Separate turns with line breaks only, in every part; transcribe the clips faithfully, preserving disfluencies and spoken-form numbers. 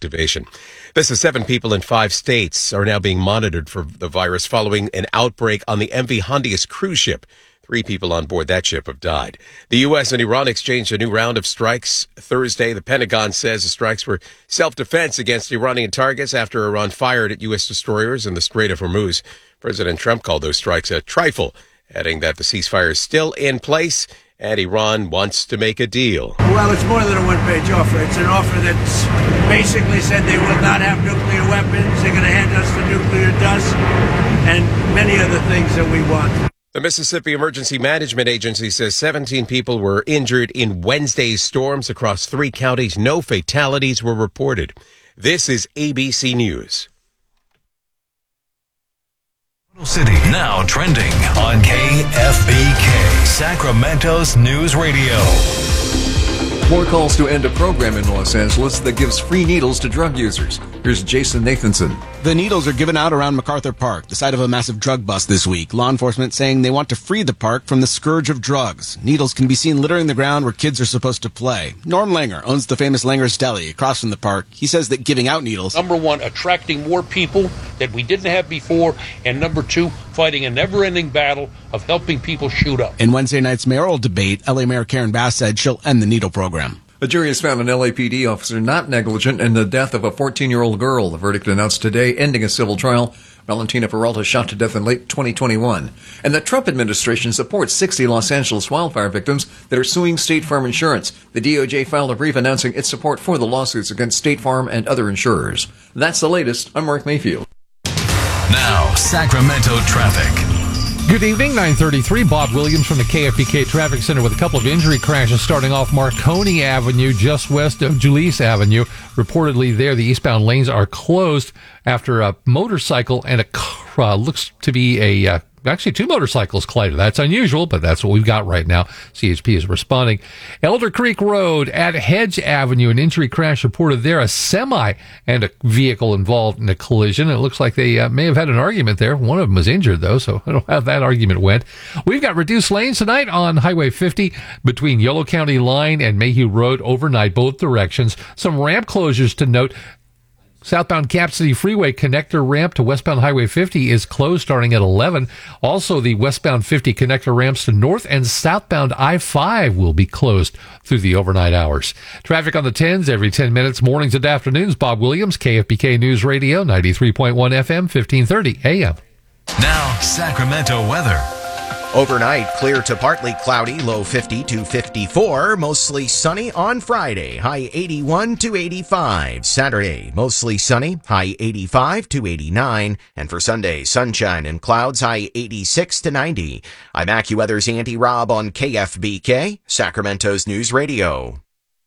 activation. This is seven people in five states are now being monitored for the virus following an outbreak on the M V Hondius cruise ship. Three people on board that ship have died. The U S and Iran exchanged a new round of strikes Thursday. The Pentagon says the strikes were self-defense against Iranian targets after Iran fired at U S destroyers in the Strait of Hormuz. President Trump called those strikes a trifle, adding that the ceasefire is still in place and Iran wants to make a deal.
Well, it's more than a one-page offer. It's an offer that's basically said they will not have nuclear weapons, they're going to hand us the nuclear dust, and many other things that we want.
The Mississippi Emergency Management Agency says seventeen people were injured in Wednesday's storms across three counties. No fatalities were reported. This is A B C News.
City now trending on K F B K, Sacramento's News Radio.
More calls to end a program in Los Angeles that gives free needles to drug users. Here's Jason Nathanson.
The needles are given out around MacArthur Park, the site of a massive drug bust this week. Law enforcement saying they want to free the park from the scourge of drugs. Needles can be seen littering the ground where kids are supposed to play. Norm Langer owns the famous Langer's Deli across from the park. He says that giving out needles...
Number one, attracting more people that we didn't have before. And number two, fighting a never-ending battle of helping people shoot up.
In Wednesday night's mayoral debate, L A Mayor Karen Bass said she'll end the needle program.
A jury has found an L A P D officer not negligent in the death of a fourteen-year-old girl. The verdict announced today, ending a civil trial. Valentina Peralta shot to death in late twenty twenty-one. And the Trump administration supports sixty Los Angeles wildfire victims that are suing State Farm Insurance. The D O J filed a brief announcing its support for the lawsuits against State Farm and other insurers. That's the latest. I'm Mark Mayfield.
Now, Sacramento traffic.
Good evening, nine thirty-three. Bob Williams from the K F B K Traffic Center with a couple of injury crashes starting off Marconi Avenue just west of Julius Avenue. Reportedly there, the eastbound lanes are closed after a motorcycle and a car, uh, looks to be a... Uh, Actually, two motorcycles collided. That's unusual, but that's what we've got right now. C H P is responding. Elder Creek Road at Hedge Avenue, an injury crash reported there. A semi and a vehicle involved in a collision. It looks like they uh, may have had an argument there. One of them was injured, though, so I don't know how that argument went. We've got reduced lanes tonight on Highway fifty between Yolo County Line and Mayhew Road overnight, both directions. Some ramp closures to note. Southbound Cap City Freeway connector ramp to westbound Highway fifty is closed starting at eleven. Also, the westbound fifty connector ramps to north and southbound I five will be closed through the overnight hours. Traffic on the tens every ten minutes, mornings and afternoons. Bob Williams, K F B K News Radio, ninety-three point one F M, fifteen thirty A M.
Now, Sacramento weather.
Overnight, clear to partly cloudy, low fifty to fifty-four. Mostly sunny on Friday, high eighty-one to eighty-five. Saturday, mostly sunny, high eighty-five to eighty-nine. And for Sunday, sunshine and clouds, high eighty-six to ninety. I'm AccuWeather's Andy Robb on K F B K, Sacramento's News Radio.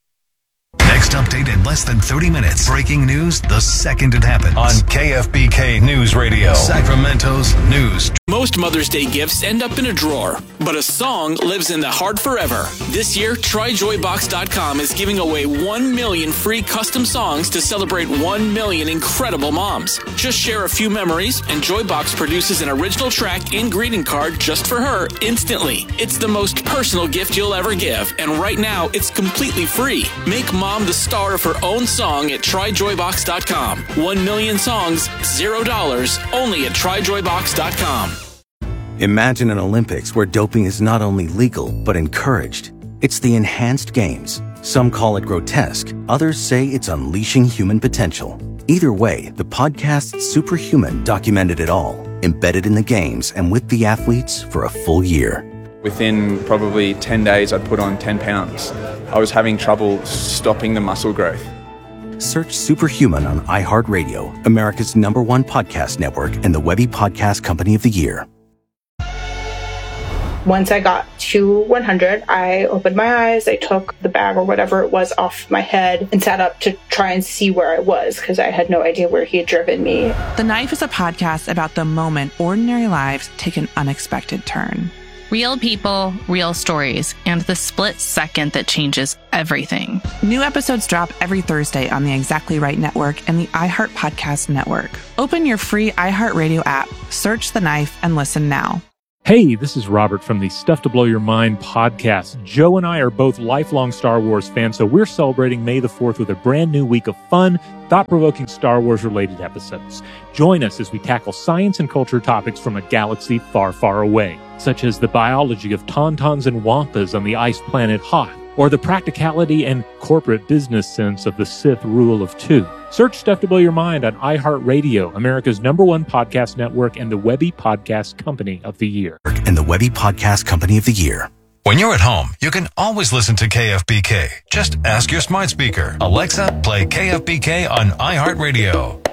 Next update in less than thirty minutes. Breaking news the second it happens. On K F B K News Radio, Sacramento's News.
Most Mother's Day gifts end up in a drawer, but a song lives in the heart forever. This year, Try Joy Box dot com is giving away one million free custom songs to celebrate one million incredible moms. Just share a few memories, and Joybox produces an original track and greeting card just for her instantly. It's the most personal gift you'll ever give, and right now, it's completely free. Make mom the star of her own song at Try Joy Box dot com. One million songs, zero dollars, only at Try Joy Box dot com.
Imagine an Olympics where doping is not only legal, but encouraged. It's the enhanced games. Some call it grotesque. Others say it's unleashing human potential. Either way, the podcast Superhuman documented it all, embedded in the games and with the athletes for a full year.
Within probably ten days, I'd put on ten pounds. I was having trouble stopping the muscle growth.
Search Superhuman on iHeartRadio, America's number one podcast network and the Webby Podcast Company of the Year.
Once I got to one hundred, I opened my eyes, I took the bag or whatever it was off my head and sat up to try and see where I was because I had no idea where he had driven me.
The Knife is a podcast about the moment ordinary lives take an unexpected turn.
Real people, real stories, and the split second that changes everything.
New episodes drop every Thursday on the Exactly Right Network and the iHeart Podcast Network. Open your free iHeartRadio app, search The Knife, and listen now.
Hey, this is Robert from the Stuff to Blow Your Mind podcast. Joe and I are both lifelong Star Wars fans, so we're celebrating May the fourth with a brand new week of fun, thought-provoking Star Wars-related episodes. Join us as we tackle science and culture topics from a galaxy far, far away, such as the biology of tauntauns and wampas on the ice planet Hoth, or the practicality and corporate business sense of the Sith Rule of Two. Search Stuff to Blow Your Mind on iHeartRadio, America's number one podcast network and the Webby Podcast Company of the Year.
And the Webby Podcast Company of the Year. When you're at home, you can always listen to K F B K. Just ask your smart speaker, Alexa, play K F B K on iHeartRadio.